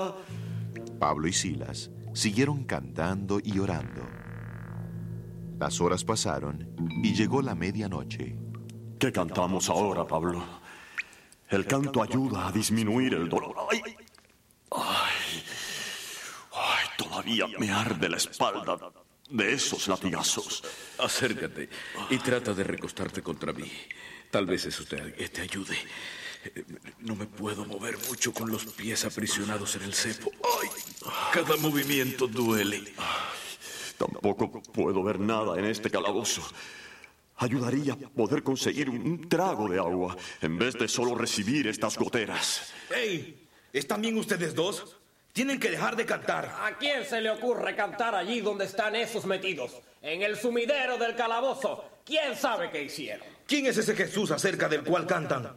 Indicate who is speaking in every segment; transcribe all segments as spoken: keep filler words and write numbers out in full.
Speaker 1: Pablo y Silas siguieron cantando y orando. Las horas pasaron y llegó la medianoche.
Speaker 2: ¿Qué cantamos ahora, Pablo? El canto ayuda a disminuir el dolor. ¡Ay! ¡Ay! ¡Ay! Todavía me arde la espalda de esos latigazos.
Speaker 3: Acércate y trata de recostarte contra mí. Tal vez eso te, te ayude. No me puedo mover mucho con los pies aprisionados en el cepo. ¡Ay! Cada movimiento duele.
Speaker 2: Tampoco puedo ver nada en este calabozo. Ayudaría poder conseguir un trago de agua en vez de solo recibir estas goteras.
Speaker 4: ¡Ey! ¿Están bien ustedes dos? Tienen que dejar de cantar.
Speaker 5: ¿A quién se le ocurre cantar allí donde están esos metidos? En el sumidero del calabozo. ¿Quién sabe qué hicieron?
Speaker 4: ¿Quién es ese Jesús acerca del cual cantan?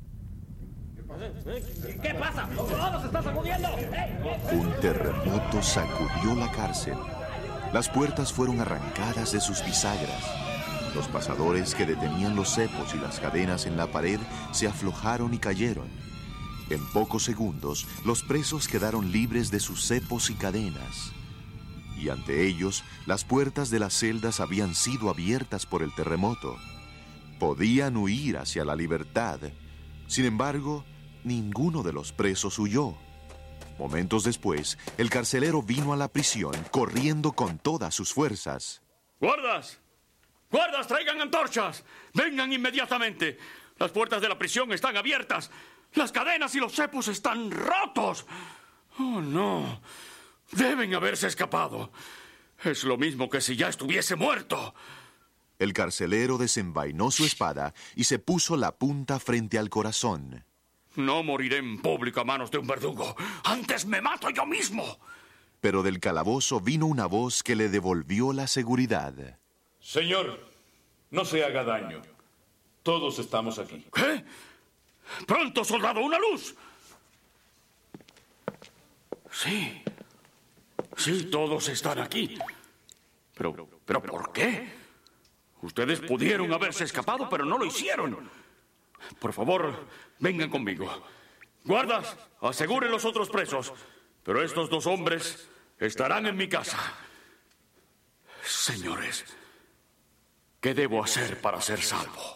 Speaker 5: ¿Qué pasa? ¡Todo se está sacudiendo!
Speaker 1: Un terremoto sacudió la cárcel. Las puertas fueron arrancadas de sus bisagras. Los pasadores que detenían los cepos y las cadenas en la pared se aflojaron y cayeron. En pocos segundos, los presos quedaron libres de sus cepos y cadenas. Y ante ellos, las puertas de las celdas habían sido abiertas por el terremoto. Podían huir hacia la libertad. Sin embargo, ninguno de los presos huyó. Momentos después, el carcelero vino a la prisión corriendo con todas sus fuerzas.
Speaker 6: ¡Guardas! ¡Guardas, traigan antorchas! ¡Vengan inmediatamente! Las puertas de la prisión están abiertas. Las cadenas y los cepos están rotos. ¡Oh, no! Deben haberse escapado. Es lo mismo que si ya estuviese muerto.
Speaker 1: El carcelero desenvainó su espada y se puso la punta frente al corazón.
Speaker 6: No moriré en público a manos de un verdugo. Antes me mato yo mismo.
Speaker 1: Pero del calabozo vino una voz que le devolvió la seguridad.
Speaker 3: Señor, no se haga daño. Todos estamos aquí.
Speaker 6: ¿Qué? ¡Pronto, soldado, una luz! Sí. Sí, todos están aquí. Pero, pero ¿por qué? Ustedes pudieron haberse escapado, pero no lo hicieron. Por favor, vengan conmigo. Guardas, aseguren los otros presos. Pero estos dos hombres estarán en mi casa. Señores, ¿qué debo hacer para ser salvo?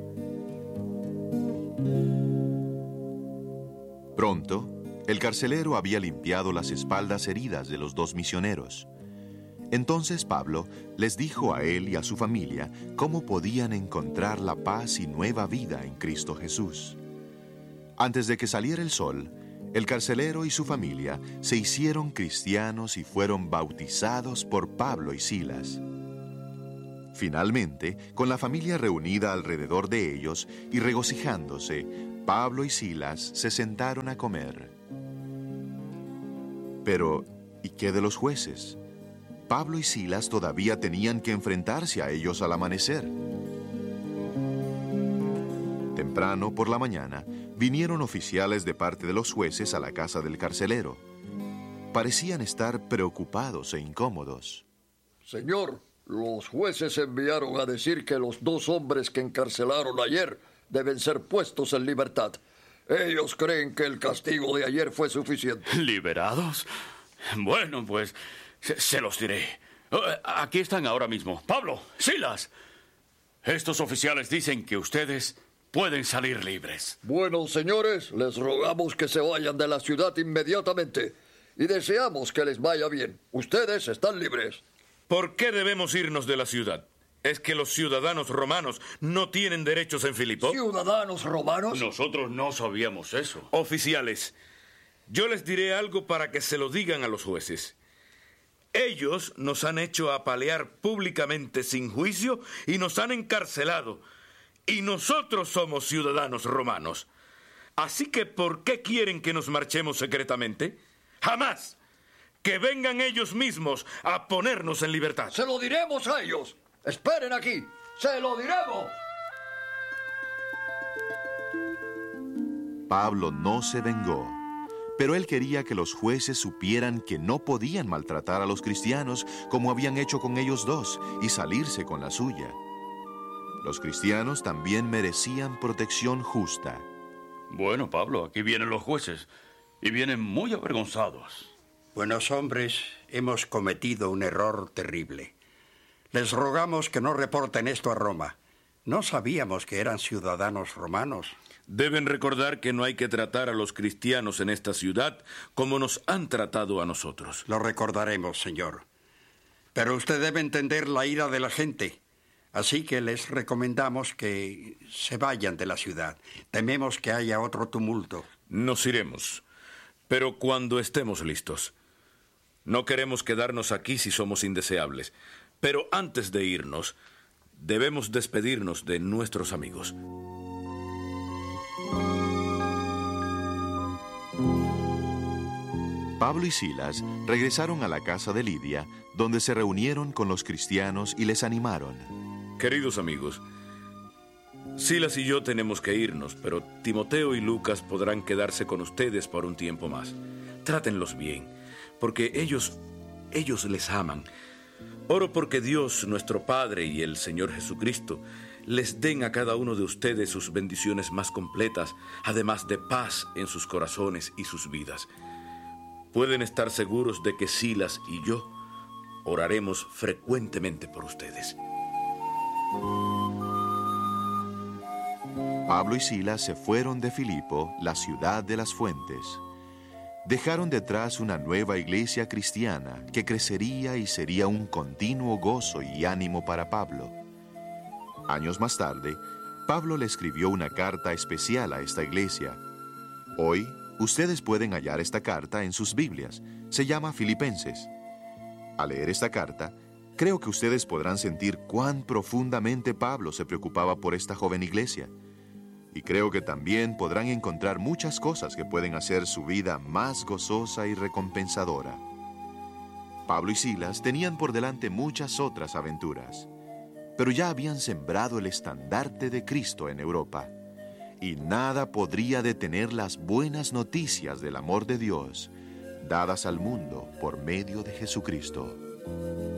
Speaker 1: Pronto, el carcelero había limpiado las espaldas heridas de los dos misioneros. Entonces Pablo les dijo a él y a su familia cómo podían encontrar la paz y nueva vida en Cristo Jesús. Antes de que saliera el sol, el carcelero y su familia se hicieron cristianos y fueron bautizados por Pablo y Silas. Finalmente, con la familia reunida alrededor de ellos y regocijándose, Pablo y Silas se sentaron a comer. Pero, ¿y qué de los jueces? Pablo y Silas todavía tenían que enfrentarse a ellos al amanecer. Temprano por la mañana, vinieron oficiales de parte de los jueces a la casa del carcelero. Parecían estar preocupados e incómodos.
Speaker 7: Señor, los jueces enviaron a decir que los dos hombres que encarcelaron ayer deben ser puestos en libertad. Ellos creen que el castigo de ayer fue suficiente.
Speaker 6: ¿Liberados? Bueno, pues se, se los diré. Aquí están ahora mismo. Pablo, Silas. Estos oficiales dicen que ustedes pueden salir libres.
Speaker 7: Bueno, señores, les rogamos que se vayan de la ciudad inmediatamente y deseamos que les vaya bien. Ustedes están libres.
Speaker 3: ¿Por qué debemos irnos de la ciudad? ¿Es que los ciudadanos romanos no tienen derechos en Filipo?
Speaker 7: ¿Ciudadanos romanos?
Speaker 6: Nosotros no sabíamos eso.
Speaker 3: Oficiales, yo les diré algo para que se lo digan a los jueces. Ellos nos han hecho apalear públicamente sin juicio y nos han encarcelado. Y nosotros somos ciudadanos romanos. Así que, ¿por qué quieren que nos marchemos secretamente? ¡Jamás! Que vengan ellos mismos a ponernos en libertad.
Speaker 7: ¡Se lo diremos a ellos! ¡Esperen aquí! ¡Se lo diremos!
Speaker 1: Pablo no se vengó, pero él quería que los jueces supieran que no podían maltratar a los cristianos como habían hecho con ellos dos y salirse con la suya. Los cristianos también merecían protección justa.
Speaker 6: Bueno, Pablo, aquí vienen los jueces. y vienen muy avergonzados.
Speaker 8: Buenos hombres, hemos cometido un error terrible. Les rogamos que no reporten esto a Roma. No sabíamos que eran ciudadanos romanos.
Speaker 3: Deben recordar que no hay que tratar a los cristianos en esta ciudad como nos han tratado a nosotros.
Speaker 8: Lo recordaremos, señor. Pero usted debe entender la ira de la gente. Así que les recomendamos que se vayan de la ciudad. Tememos que haya otro tumulto.
Speaker 3: Nos iremos, pero cuando estemos listos. No queremos quedarnos aquí si somos indeseables. Pero antes de irnos, debemos despedirnos de nuestros amigos.
Speaker 1: Pablo y Silas regresaron a la casa de Lidia, donde se reunieron con los cristianos y les animaron.
Speaker 3: Queridos amigos, Silas y yo tenemos que irnos, pero Timoteo y Lucas podrán quedarse con ustedes por un tiempo más. Trátenlos bien, porque ellos, ellos les aman. Oro porque Dios, nuestro Padre y el Señor Jesucristo, les den a cada uno de ustedes sus bendiciones más completas, además de paz en sus corazones y sus vidas. Pueden estar seguros de que Silas y yo oraremos frecuentemente por ustedes.
Speaker 1: Pablo y Silas se fueron de Filipo, la ciudad de las fuentes. Dejaron detrás una nueva iglesia cristiana que crecería y sería un continuo gozo y ánimo para Pablo. Años más tarde, Pablo le escribió una carta especial a esta iglesia. Hoy, ustedes pueden hallar esta carta en sus Biblias. Se llama Filipenses. Al leer esta carta, creo que ustedes podrán sentir cuán profundamente Pablo se preocupaba por esta joven iglesia. Y creo que también podrán encontrar muchas cosas que pueden hacer su vida más gozosa y recompensadora. Pablo y Silas tenían por delante muchas otras aventuras, pero ya habían sembrado el estandarte de Cristo en Europa, y nada podría detener las buenas noticias del amor de Dios, dadas al mundo por medio de Jesucristo.